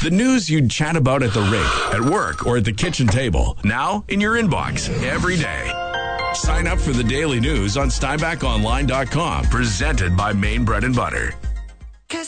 The news you'd chat about at the rink, at work, or at the kitchen table. Now in your inbox every day. Sign up for the daily news on SteinbachOnline.com. Presented by Maine Bread and Butter.